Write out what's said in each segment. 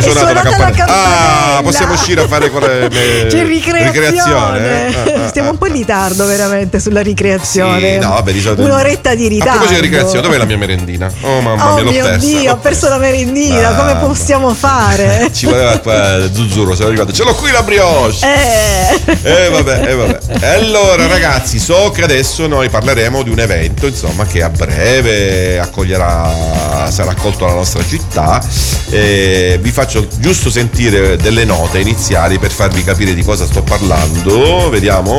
suonato la campanella. campanella. Possiamo uscire a fare c'è ricreazione. Stiamo un po' in ritardo veramente sulla ricreazione. Sì, no, vabbè, di solito un'oretta di ritardo. A proposito di ricreazione, dov'è la mia merendina? Oh mamma mia, l'ho mio persa. Dio, ho perso la merendina. Come possiamo fare? Ci voleva qua Zuzzurro, se lo ricordo. Ce l'ho qui la brioche. Vabbè. Allora ragazzi, so che adesso noi parleremo di un evento, insomma, che a breve sarà accolto alla nostra città. Vi faccio giusto sentire delle note iniziali per farvi capire di cosa sto parlando. Vediamo.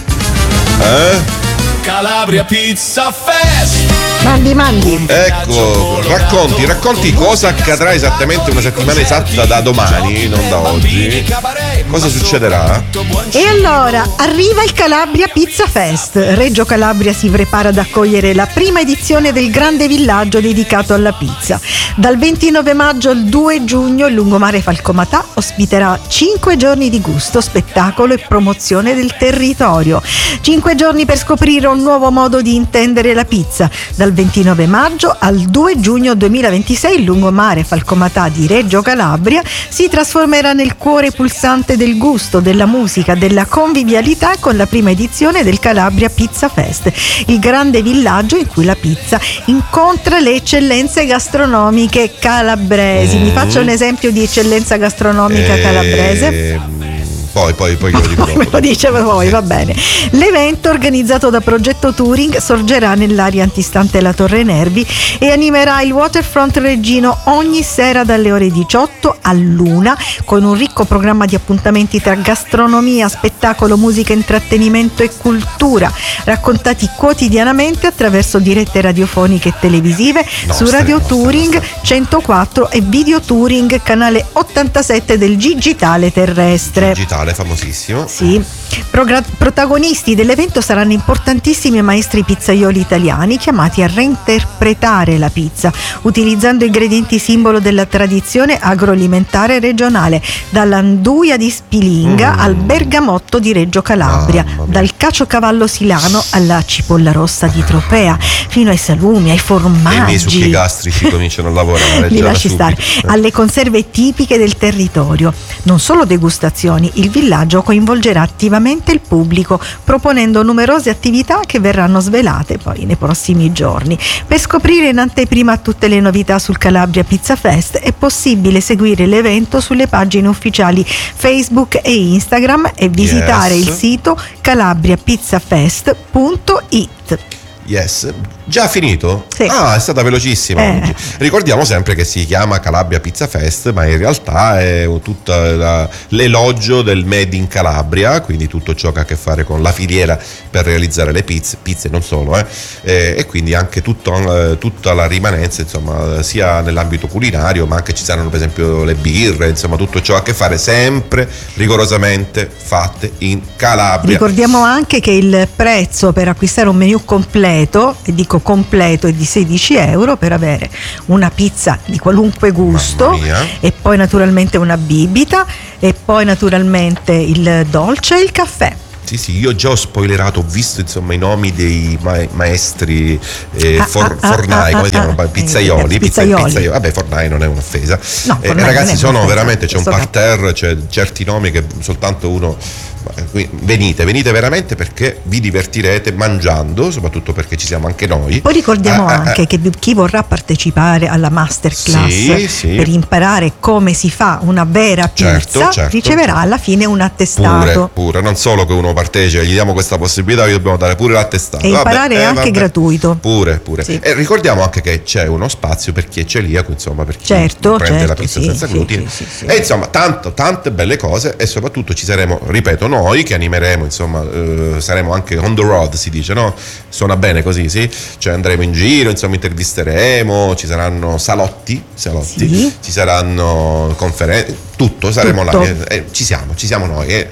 Calabria Pizza Fest. Mandi. Ecco, racconti cosa accadrà esattamente una settimana esatta da domani, non da oggi. Cosa succederà? E allora, arriva il Calabria Pizza Fest. Reggio Calabria si prepara ad accogliere la prima edizione del grande villaggio dedicato alla pizza. Dal 29 maggio al 2 giugno il lungomare Falcomatà ospiterà 5 giorni di gusto, spettacolo e promozione del territorio. 5 giorni per scoprire un nuovo modo di intendere la pizza. Dal 29 maggio al 2 giugno 2026 il lungomare Falcomatà di Reggio Calabria si trasformerà nel cuore pulsante del gusto, della musica, della convivialità con la prima edizione del Calabria Pizza Fest, il grande villaggio in cui la pizza incontra le eccellenze gastronomiche calabresi. Mi faccio un esempio di eccellenza gastronomica calabrese. Poi glielo dico dopo. Me lo dice poi, va bene. L'evento, organizzato da Progetto Touring, sorgerà nell'area antistante la Torre Nervi e animerà il Waterfront Reggino ogni sera dalle ore 18 all'1 con un ricco programma di appuntamenti tra gastronomia, spettacolo, musica, intrattenimento e cultura, raccontati quotidianamente attraverso dirette radiofoniche e televisive su Radio Touring 104 e Video Touring canale 87 del Digitale Terrestre. Famosissimo. Sì. Protagonisti dell'evento saranno importantissimi maestri pizzaioli italiani chiamati a reinterpretare la pizza utilizzando ingredienti simbolo della tradizione agroalimentare regionale, dall'anduia di Spilinga al bergamotto di Reggio Calabria, dal caciocavallo silano alla cipolla rossa di Tropea, fino ai salumi, ai formaggi. E i miei succhi gastrici cominciano a lavorare. Li lasci stare. Alle conserve tipiche del territorio. Non solo degustazioni, il villaggio coinvolgerà attivamente il pubblico proponendo numerose attività che verranno svelate poi nei prossimi giorni. Per scoprire in anteprima tutte le novità sul Calabria Pizza Fest è possibile seguire l'evento sulle pagine ufficiali Facebook e Instagram e visitare il sito calabriapizzafest.it. Yes, già finito? Sì. È stata velocissima oggi. Ricordiamo sempre che si chiama Calabria Pizza Fest, ma in realtà è tutto l'elogio del Made in Calabria, quindi tutto ciò che ha a che fare con la filiera per realizzare le pizze non solo, e quindi anche tutta la rimanenza, insomma, sia nell'ambito culinario, ma anche ci saranno per esempio le birre, insomma tutto ciò ha a che fare sempre rigorosamente fatte in Calabria. Ricordiamo anche che il prezzo per acquistare un menù completo, e dico completo, è di 16 euro per avere una pizza di qualunque gusto e poi naturalmente una bibita e poi naturalmente il dolce e il caffè. Sì, io già ho spoilerato, ho visto insomma i nomi dei maestri fornai, come si chiamano? Pizzaioli. Vabbè, fornai non è un'offesa. No, ragazzi, sono veramente, c'è un parterre, c'è certi nomi che soltanto uno. Venite veramente perché vi divertirete mangiando, soprattutto perché ci siamo anche noi. Poi ricordiamo anche che chi vorrà partecipare alla masterclass per imparare come si fa una vera pizza riceverà alla fine un attestato. Pure, non solo che uno partecipa, gli diamo questa possibilità, gli dobbiamo dare pure l'attestato. E imparare è anche gratuito. Pure. Sì. E ricordiamo anche che c'è uno spazio per chi è celiaco, insomma, per chi prende la pizza senza glutine. E insomma, tante belle cose e soprattutto ci saremo, ripeto, noi che animeremo, insomma, saremo anche on the road, si dice, no? Suona bene così, sì? Cioè andremo in giro, insomma, intervisteremo, ci saranno salotti, ci saranno conferenze, tutto, saremo là, ci siamo noi.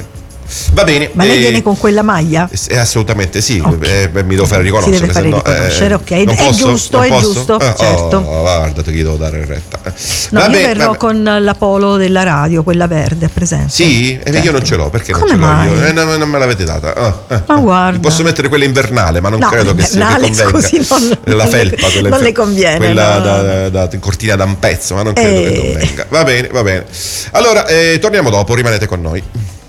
Va bene. Ma lei viene con quella maglia? Assolutamente sì, Okay. mi devo fare riconoscere. Si deve fare se no, riconoscere, ok. non È posso? giusto, Non è posso? giusto, certo. Oh, guarda, ti devo dare retta. No, Vabbè, io verrò con la polo della radio, quella verde, presente. Sì? Certo. Io non ce l'ho, perché Come non ce l'ho mai? io? Non me l'avete data. Ma guarda. Posso mettere quella invernale, ma non No, credo che sia che invernale, convenga. scusi, la felpa, quella non le conviene, quella no. da cortina da un pezzo, ma non credo che convenga. Va bene. Allora, torniamo dopo, rimanete con noi.